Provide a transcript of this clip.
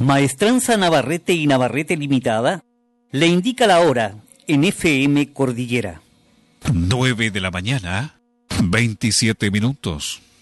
Maestranza Navarrete y Navarrete Limitada le indica la hora en FM Cordillera. 9 de la mañana, 27 minutos.